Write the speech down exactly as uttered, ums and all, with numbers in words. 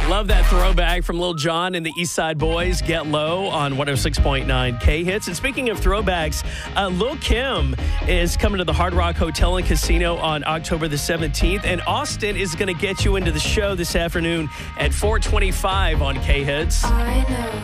Love that throwback from Lil Jon and the East Side Boys, Get Low on one oh six point nine K-Hits. And speaking of throwbacks, uh, Lil Kim is coming to the Hard Rock Hotel and Casino on October the seventeenth. And Austin is going to get you into the show this afternoon at four twenty-five on K-Hits. I know.